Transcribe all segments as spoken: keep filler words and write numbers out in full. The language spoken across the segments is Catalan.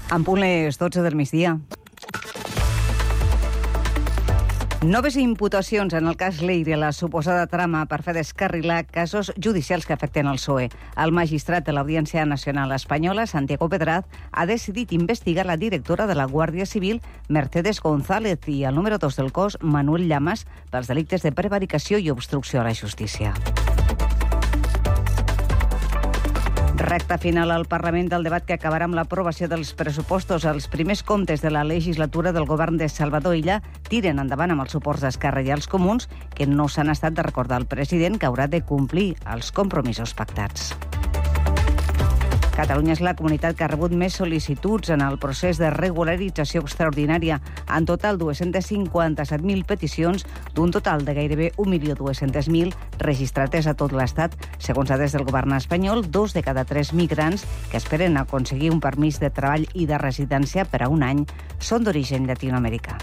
En punt les dotze del migdia. Noves imputacions en el cas Leire, la suposada trama per fer descarrilar casos judicials que afecten el P S O E. El magistrat de l'Audiència Nacional Espanyola, Santiago Pedraz, ha decidit investigar la directora de la Guàrdia Civil, Mercedes González, i el número dos del cos, Manuel Llamas, pels delictes de prevaricació i obstrucció a la justícia. Recta final al Parlament del debat que acabarà amb l'aprovació dels pressupostos. Els primers comptes de la legislatura del govern de Salvador Illa tiren endavant amb els suports d'Esquerra i els Comuns, que no s'han estat de recordar al president que haurà de complir els compromisos pactats. Catalunya és la comunitat que ha rebut més sol·licituds en el procés de regularització extraordinària. En total, dos-cents cinquanta-set mil peticions d'un total de gairebé un milió dos-cents mil registrades a tot l'Estat. Segons dades del govern espanyol, dos de cada tres migrants que esperen aconseguir un permís de treball i de residència per a un any són d'origen llatinoamericà.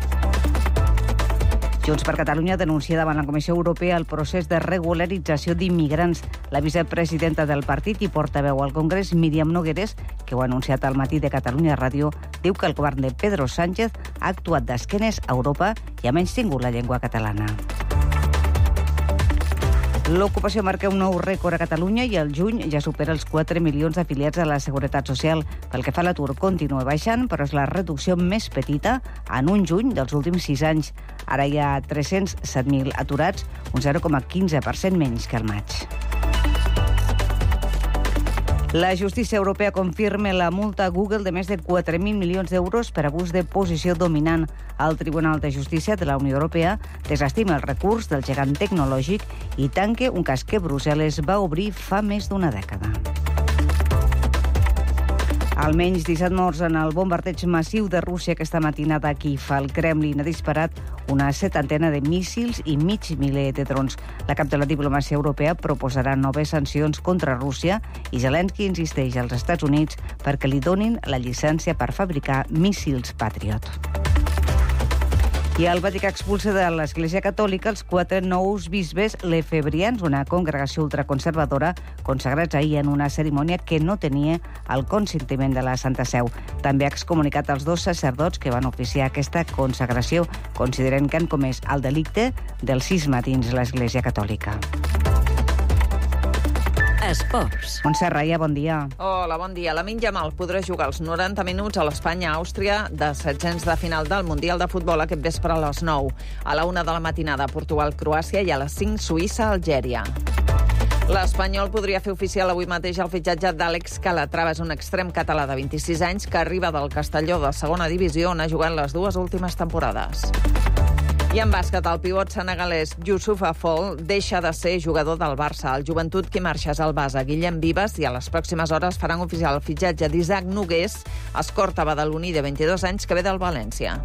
Junts per Catalunya denuncia davant la Comissió Europea el procés de regularització d'immigrants. La vicepresidenta del partit i portaveu al Congrés, Míriam Nogueres, que ho ha anunciat al matí de Catalunya Ràdio, diu que el govern de Pedro Sánchez ha actuat d'esquenes a Europa i ha menystingut la llengua catalana. L'ocupació marca un nou rècord a Catalunya i al juny ja supera els quatre milions d'afiliats a la Seguretat Social. Pel que fa a l'atur, continua baixant, però és la reducció més petita en un juny dels últims sis anys. Ara hi ha tres-cents set mil aturats, un zero coma quinze per cent menys que al maig. La justícia europea confirma la multa a Google de més de quatre mil milions d'euros per abús de posició dominant. El Tribunal de Justícia de la Unió Europea desestima el recurs del gegant tecnològic i tanca un cas que Brussel·les va obrir fa més d'una dècada. Almenys disset morts en el bombardeig massiu de Rússia aquesta matinada a Kíev. El Kremlin ha disparat una setantena de míssils i mig miler de drons. La cap de la diplomàcia europea proposarà noves sancions contra Rússia i Zelensky insisteix als Estats Units perquè li donin la llicència per fabricar míssils Patriot. I el Vaticà expulsa de l'Església Catòlica els quatre nous bisbes lefebrians, una congregació ultraconservadora, consagrats ahir en una cerimònia que no tenia el consentiment de la Santa Seu. També ha excomunicat els dos sacerdots que van oficiar aquesta consagració, considerant que han comès el delicte del cisma dins l'Església Catòlica. Esports. Montse Raia, bon dia. Hola, bon dia. Lamine Yamal podrà jugar els noranta minuts a l'Espanya-Àustria de setzents de final del Mundial de Futbol aquest vespre a les nou. A la una de la matinada, Portugal-Croàcia i a les cinc, Suïssa-Algèria. L'Espanyol podria fer oficial avui mateix el fitxatge d'Àlex Calatrava. És un extrem català de vint-i-sis anys que arriba del Castelló de segona divisió, on ha jugat les dues últimes temporades. I en bàsquet, el pivot senegalès Youssouf Afol deixa de ser jugador del Barça. El Joventut qui marxa és el base Guillem Vives i a les pròximes hores faran oficial el fitxatge d'Isaac Nogués, escorta badaloní de vint-i-dos anys que ve del València.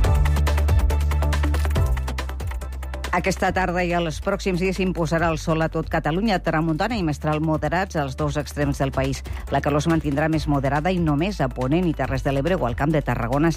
Aquesta tarda i els pròxims dies s'imposarà el sol a tot Catalunya, tramuntana i mestral moderats als dos extrems del país. La calor es mantindrà més moderada i només a Ponent i Terres de l'Ebre o al Camp de Tarragona